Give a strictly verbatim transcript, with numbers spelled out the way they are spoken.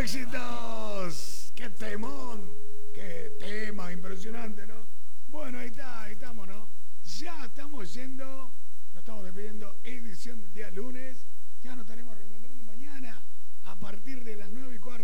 éxitos. ¡Qué temón! ¡Qué tema impresionante!, ¿no? Bueno, ahí está, ahí estamos, ¿no? Ya estamos yendo, nos estamos despidiendo, edición del día lunes.